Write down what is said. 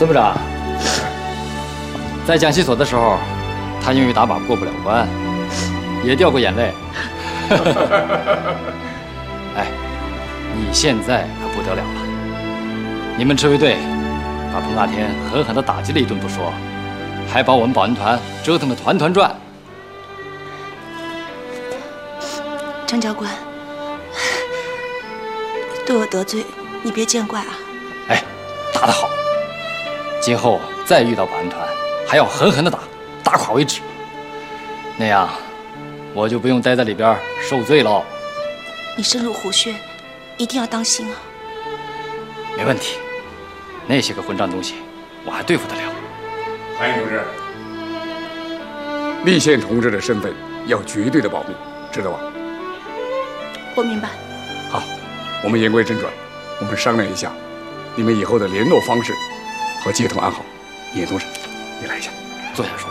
孙部长，在江西所的时候，他因为打靶过不了关，也掉过眼泪。哎，你现在可不得了了！你们赤卫队把彭大天狠狠地打击了一顿不说，还把我们保安团折腾得团团转。 张教官，对我得罪，你别见怪啊。 哎，打得好！今后再遇到保安团，还要狠狠地打，打垮为止。那样，我就不用待在里边受罪喽。 你深入虎穴，一定要当心啊。 没问题，那些个混账东西，我还对付得了。 韩英同志，立宪同志的身份要绝对的保密，知道吧？ 我明白。 好，我们言归正传，我们商量一下，你们以后的联络方式和接通暗号。尹同志，你来一下， 坐下说。